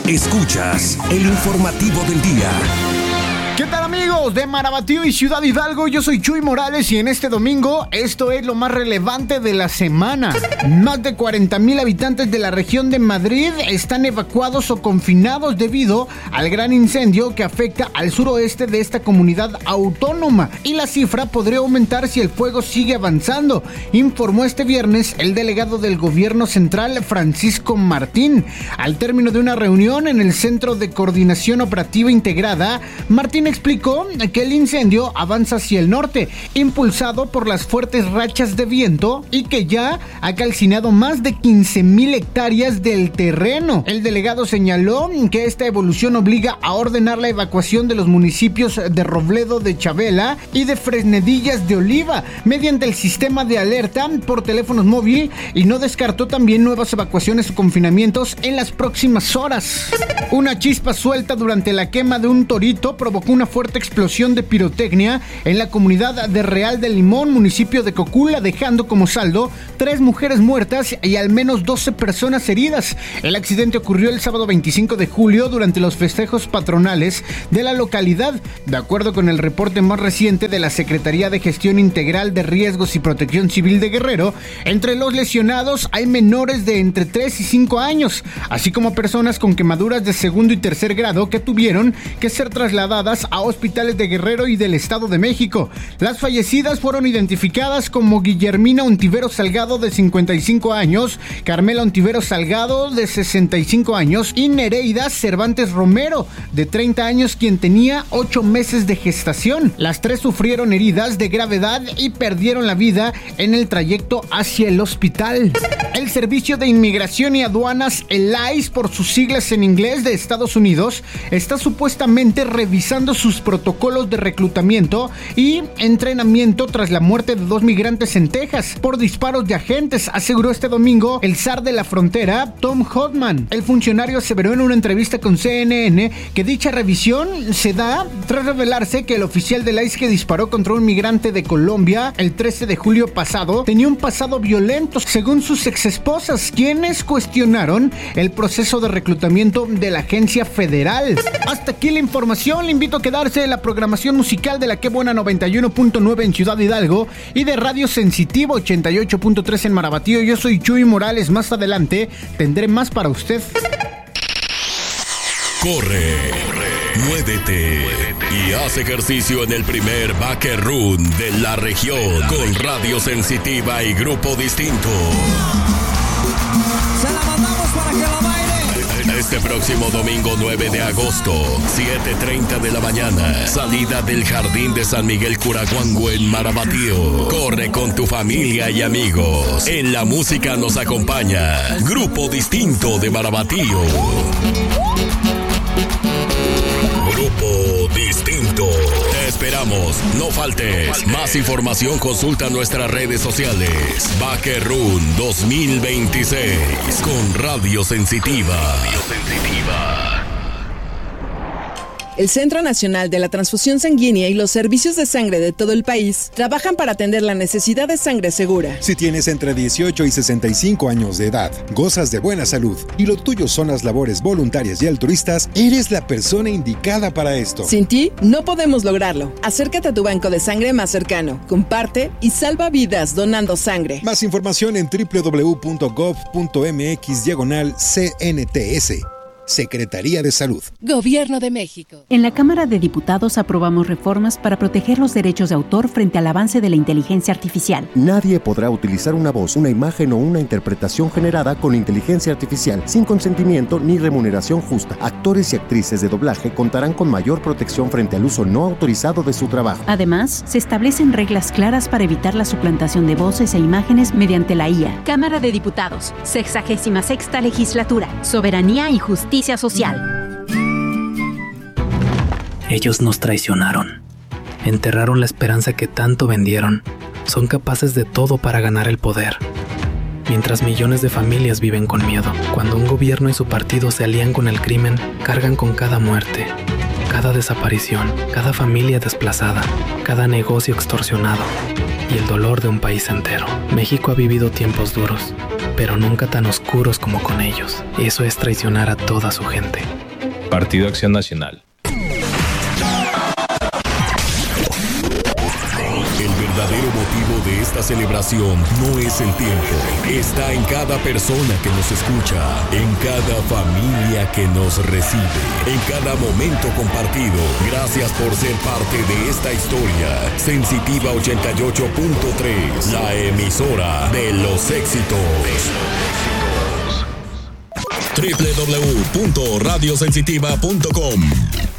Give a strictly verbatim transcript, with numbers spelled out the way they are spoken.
Escuchas el informativo del día. ¿Qué tal, amigos de Marabatío y Ciudad Hidalgo? Yo soy Chuy Morales y en este domingo esto es lo más relevante de la semana. Más de cuarenta mil habitantes de la región de Madrid están evacuados o confinados debido al gran incendio que afecta al suroeste de esta comunidad autónoma, y la cifra podría aumentar si el fuego sigue avanzando, informó este viernes el delegado del gobierno central, Francisco Martín. Al término de una reunión en el Centro de Coordinación Operativa Integrada, Martín explicó que el incendio avanza hacia el norte, impulsado por las fuertes rachas de viento, y que ya ha calcinado más de quince mil hectáreas del terreno. El delegado señaló que esta evolución obliga a ordenar la evacuación de los municipios de Robledo de Chabela y de Fresnedillas de Oliva mediante el sistema de alerta por teléfonos móvil, y no descartó también nuevas evacuaciones o confinamientos en las próximas horas. Una chispa suelta durante la quema de un torito provocó una fuerte explosión de pirotecnia en la comunidad de Real del Limón, municipio de Cocula, dejando como saldo tres mujeres muertas y al menos doce personas heridas. El accidente ocurrió el sábado veinticinco de julio durante los festejos patronales de la localidad. De acuerdo con el reporte más reciente de la Secretaría de Gestión Integral de Riesgos y Protección Civil de Guerrero, entre los lesionados hay menores de entre tres y cinco años, así como personas con quemaduras de segundo y tercer grado que tuvieron que ser trasladadas a hospitales de Guerrero y del Estado de México. Las fallecidas fueron identificadas como Guillermina Ontiveros Salgado, de cincuenta y cinco años, Carmela Ontiveros Salgado, de sesenta y cinco años, y Nereida Cervantes Romero, de treinta años, quien tenía ocho meses de gestación. Las tres sufrieron heridas de gravedad y perdieron la vida en el trayecto hacia el hospital. El Servicio de Inmigración y Aduanas, el I C E, por sus siglas en inglés, de Estados Unidos, está supuestamente revisando sus protocolos de reclutamiento y entrenamiento tras la muerte de dos migrantes en Texas por disparos de agentes, aseguró este domingo el zar de la frontera, Tom Hoffman. El funcionario aseveró en una entrevista con C N N que dicha revisión se da tras revelarse que el oficial del I C E que disparó contra un migrante de Colombia el trece de julio pasado tenía un pasado violento, según sus exesposas, quienes cuestionaron el proceso de reclutamiento de la agencia federal. Hasta aquí la información. Le invito a quedarse en la programación musical de la Que Buena noventa y uno punto nueve en Ciudad Hidalgo y de Radio Sensitivo ochenta y ocho punto tres en Marabatío. Yo soy Chuy Morales. Más adelante tendré más para usted. Corre, corre, muévete y haz ejercicio en el primer Backer Run de la región con Radio Sensitiva y Grupo Distinto. Se la mandamos para que la baile. Este próximo domingo nueve de agosto, siete treinta de la mañana, salida del Jardín de San Miguel Curaguango en Marabatío. Corre con tu familia y amigos. En la música nos acompaña Grupo Distinto de Marabatío. Grupo Distinto. Te esperamos, no faltes. No faltes. Más información consulta nuestras redes sociales. Backer Run dos mil veintiséis con Radio Sensitiva. Radio Sensitiva. El Centro Nacional de la Transfusión Sanguínea y los servicios de sangre de todo el país trabajan para atender la necesidad de sangre segura. Si tienes entre dieciocho y sesenta y cinco años de edad, gozas de buena salud y lo tuyo son las labores voluntarias y altruistas, eres la persona indicada para esto. Sin ti, no podemos lograrlo. Acércate a tu banco de sangre más cercano, comparte y salva vidas donando sangre. Más información en doble u doble u doble u punto gov punto eme equis diagonal C N T S. Secretaría de Salud. Gobierno de México. En la Cámara de Diputados aprobamos reformas para proteger los derechos de autor frente al avance de la inteligencia artificial. Nadie podrá utilizar una voz, una imagen o una interpretación generada con inteligencia artificial sin consentimiento ni remuneración justa. Actores y actrices de doblaje contarán con mayor protección frente al uso no autorizado de su trabajo. Además, se establecen reglas claras para evitar la suplantación de voces e imágenes mediante la I A. Cámara de Diputados, sexagésima sexta legislatura, soberanía y justicia social. Ellos nos traicionaron. Enterraron la esperanza que tanto vendieron. Son capaces de todo para ganar el poder. Mientras millones de familias viven con miedo. Cuando un gobierno y su partido se alían con el crimen, cargan con cada muerte, cada desaparición, cada familia desplazada, cada negocio extorsionado y el dolor de un país entero. México ha vivido tiempos duros, pero nunca tan oscuros como con ellos. Eso es traicionar a toda su gente. Partido Acción Nacional. El verdadero motivo de esta celebración no es el tiempo. Está en cada persona que nos escucha, en cada familia que nos recibe, en cada momento compartido. Gracias por ser parte de esta historia. Sensitiva ochenta y ocho punto tres, la emisora de los éxitos. doble u doble u doble u punto radio sensitiva punto com